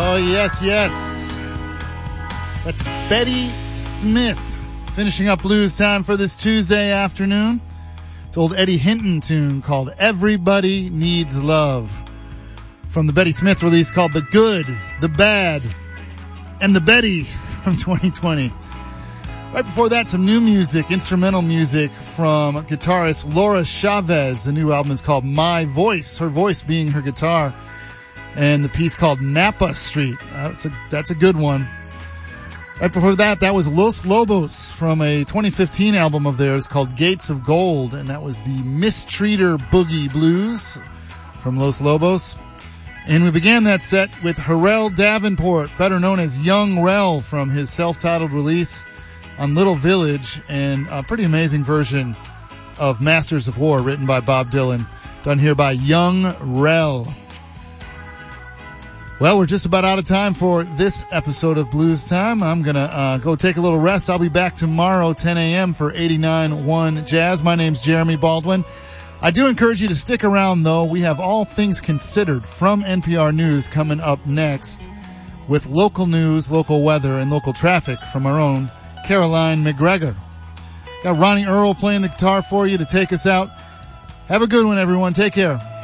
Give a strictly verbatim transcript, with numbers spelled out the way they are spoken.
Oh, yes, yes. That's Betty Smith finishing up blues time for this Tuesday afternoon. It's old Eddie Hinton tune called Everybody Needs Love from the Betty Smith release called The Good, The Bad, and The Betty from twenty twenty. Right before that, some new music, instrumental music from guitarist Laura Chavez. The new album is called My Voice, her voice being her guitar, and the piece called Napa Street. That's a, that's a good one. Right before that, that was Los Lobos from a twenty fifteen album of theirs called Gates of Gold, and that was the Mistreater Boogie Blues from Los Lobos. And we began that set with Harrell Davenport, better known as Young Rel, from his self-titled release on Little Village, and a pretty amazing version of Masters of War written by Bob Dylan, done here by Young Rel. Well, we're just about out of time for this episode of Blues Time. I'm going to uh, go take a little rest. I'll be back tomorrow, ten a.m. for eighty-nine point one Jazz. My name's Jeremy Baldwin. I do encourage you to stick around, though. We have All Things Considered from N P R News coming up next with local news, local weather, and local traffic from our own Caroline McGregor. Got Ronnie Earl playing the guitar for you to take us out. Have a good one, everyone. Take care.